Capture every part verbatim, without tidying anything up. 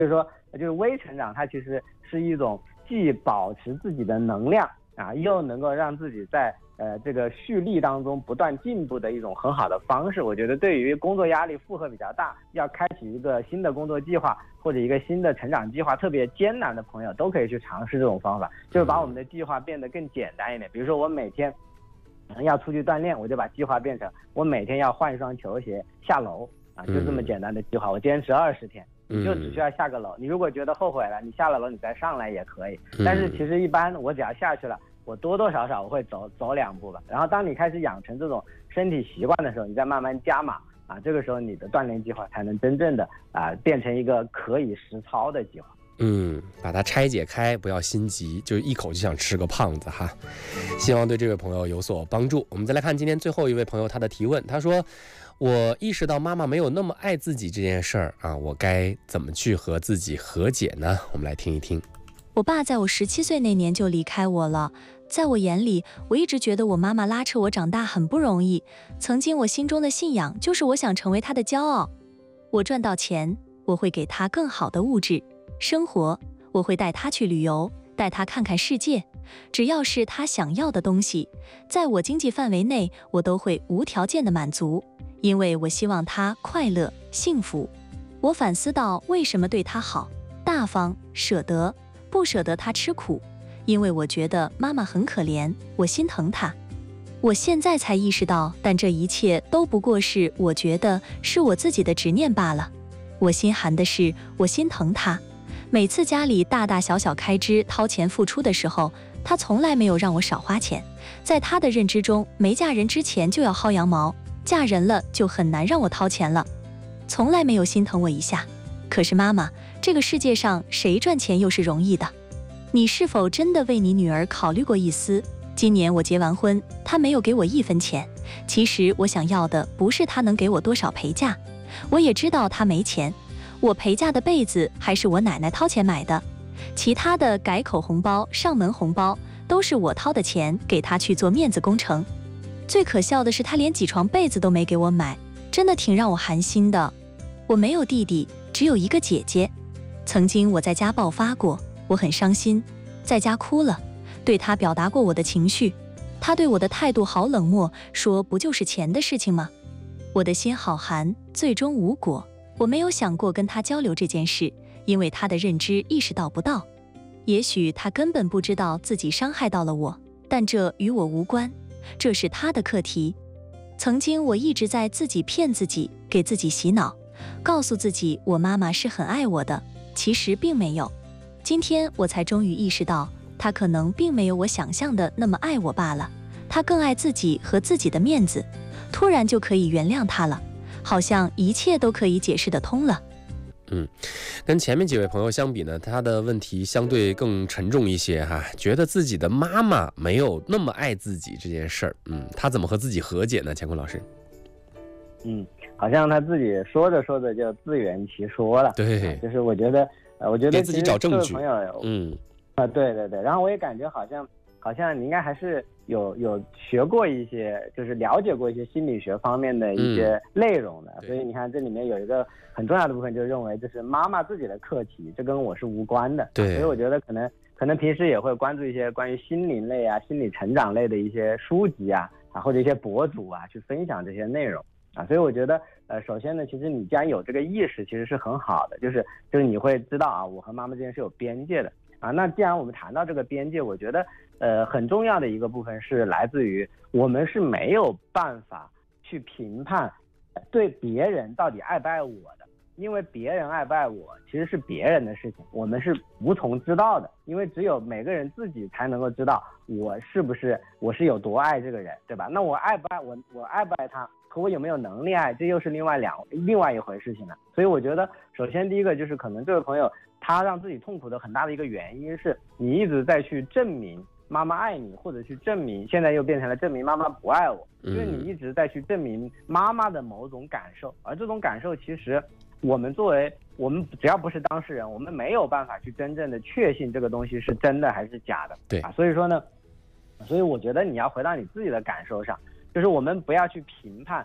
就是说，就是微成长，它其实是一种既保持自己的能量啊，又能够让自己在呃这个蓄力当中不断进步的一种很好的方式。我觉得对于工作压力负荷比较大，要开启一个新的工作计划或者一个新的成长计划特别艰难的朋友，都可以去尝试这种方法，就是把我们的计划变得更简单一点。比如说我每天要出去锻炼，我就把计划变成我每天要换一双球鞋下楼啊，就这么简单的计划，我坚持二十天。你就只需要下个楼，你如果觉得后悔了，你下了楼你再上来也可以。但是其实一般我只要下去了，我多多少少我会走走两步吧。然后当你开始养成这种身体习惯的时候，你再慢慢加码啊，这个时候你的锻炼计划才能真正的啊变成一个可以实操的计划。 嗯，把它拆解开，不要心急，就一口就想吃个胖子哈。希望对这位朋友有所帮助。我们再来看今天最后一位朋友他的提问，他说：我意识到妈妈没有那么爱自己这件事儿啊，我该怎么去和自己和解呢？我们来听一听。 我爸在我十七岁那年就离开我了，在我眼里，我一直觉得我妈妈拉扯我长大很不容易。曾经我心中的信仰就是我想成为她的骄傲。我赚到钱，我会给她更好的物质生活，我会带她去旅游，带她看看世界。只要是她想要的东西，在我经济范围内，我都会无条件的满足，因为我希望她快乐幸福。我反思到为什么对她好，大方舍得，不舍得她吃苦，因为我觉得妈妈很可怜，我心疼她。我现在才意识到，但这一切都不过是我觉得是我自己的执念罢了。我心寒的是，我心疼她。每次家里大大小小开支掏钱付出的时候，她从来没有让我少花钱。在她的认知中，没嫁人之前就要薅羊毛，嫁人了就很难让我掏钱了，从来没有心疼我一下。可是妈妈，这个世界上谁赚钱又是容易的？你是否真的为你女儿考虑过一丝？今年我结完婚，她没有给我一分钱。其实我想要的不是她能给我多少陪嫁，我也知道她没钱。我陪嫁的被子还是我奶奶掏钱买的，其他的改口红包、上门红包都是我掏的钱给她去做面子工程。最可笑的是，她连几床被子都没给我买，真的挺让我寒心的。我没有弟弟，只有一个姐姐。曾经我在家爆发过，我很伤心，在家哭了，对她表达过我的情绪。她对我的态度好冷漠，说不就是钱的事情吗？我的心好寒，最终无果。我没有想过跟她交流这件事，因为她的认知意识到不到。也许她根本不知道自己伤害到了我，但这与我无关，这是她的课题。曾经我一直在自己骗自己，给自己洗脑，告诉自己我妈妈是很爱我的，其实并没有。今天我才终于意识到，她可能并没有我想象的那么爱我罢了，她更爱自己和自己的面子，突然就可以原谅她了，好像一切都可以解释得通了。 嗯，跟前面几位朋友相比呢，他的问题相对更沉重一些哈，觉得自己的妈妈没有那么爱自己这件事儿，嗯，他怎么和自己和解呢？乾坤老师？ 嗯，好像他自己说着说着就自圆其说了。 对， 啊、就是我觉得，呃，我觉得给自己找证据。 朋友， 嗯， 啊、呃，对对对，然后我也感觉好像。好像你应该还是有有学过一些，就是了解过一些心理学方面的一些内容的，嗯、所以你看这里面有一个很重要的部分，就认为这是妈妈自己的课题，这跟我是无关的。 对， 所以我觉得可能可能平时也会关注一些关于心灵类啊、心理成长类的一些书籍啊啊或者一些博主啊去分享这些内容啊，所以我觉得呃，首先呢，其实你既然有这个意识，其实是很好的，就是就是你会知道啊，我和妈妈之间是有边界的。啊，那既然我们谈到这个边界，我觉得，呃，很重要的一个部分是来自于我们是没有办法去评判对别人到底爱不爱我的，因为别人爱不爱我其实是别人的事情，我们是无从知道的，因为只有每个人自己才能够知道我是不是我是有多爱这个人，对吧？那我爱不爱我，我爱不爱他，和我有没有能力爱，这又是另外两另外一回事情了。所以我觉得，首先第一个就是可能这位朋友。他让自己痛苦的很大的一个原因是你一直在去证明妈妈爱你，或者去证明，现在又变成了证明妈妈不爱我，就是你一直在去证明妈妈的某种感受，而这种感受其实我们作为我们只要不是当事人，我们没有办法去真正的确信这个东西是真的还是假的。 对啊，所以说呢，所以我觉得你要回到你自己的感受上，就是我们不要去评判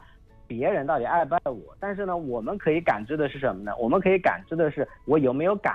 别人到底爱不爱我，但是呢，我们可以感知的是什么呢？我们可以感知的是我有没有感